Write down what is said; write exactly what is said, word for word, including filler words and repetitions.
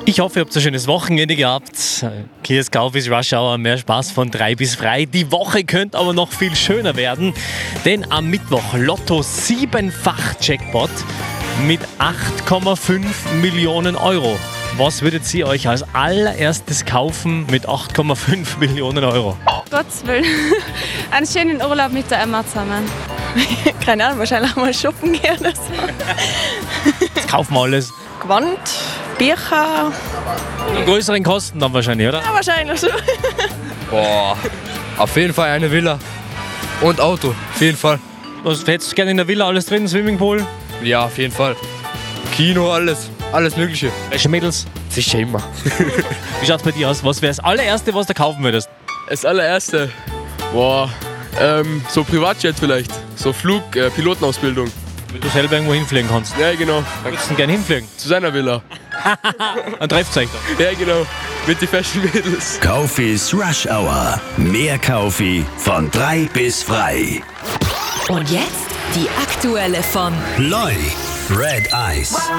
Ich hoffe, ihr habt ein schönes Wochenende gehabt. Hier ist Kaufis Rush Hour, mehr Spaß von drei bis frei. Die Woche könnte aber noch viel schöner werden, denn am Mittwoch Lotto siebenfach Jackpot mit acht Komma fünf Millionen Euro. Was würdet ihr euch als allererstes kaufen mit acht Komma fünf Millionen Euro? Gottes Willen. Einen schönen Urlaub mit der Emma zusammen. Keine Ahnung, wahrscheinlich auch mal shoppen gehen oder so. Jetzt kaufen wir alles. Gewand, Bücher. Die größeren Kosten dann wahrscheinlich, oder? Ja, wahrscheinlich schon. Boah, auf jeden Fall eine Villa und Auto, auf jeden Fall. Was hättest du gerne in der Villa? Alles drin? Swimmingpool? Ja, auf jeden Fall. Kino, alles, alles Mögliche. Welche Mädels? Sicher immer. Wie schaut's bei dir aus? Was wäre das allererste, was du kaufen würdest? Das allererste, boah, ähm, so Privatjet vielleicht, so Flug, äh, Pilotenausbildung. Wenn du selber irgendwo hinfliegen kannst. Ja, genau, Wo würdest du denn gerne hinfliegen? zu seiner Villa. Ein Treffzeichen. Ja, genau, mit den Fashion Mädels. Kaufis Rush Hour. Mehr Kaufi von drei bis frei. Und jetzt die aktuelle von Neu. Red Eyes.